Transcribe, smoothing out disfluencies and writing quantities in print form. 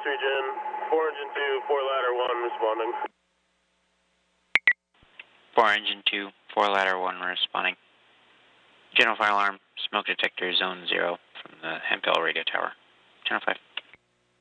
Regen, 4 engine 2, 4 ladder 1 responding. 4 engine 2, 4 ladder 1 responding. General fire alarm, smoke detector zone 0 from the Hemphill radio tower. Channel 5.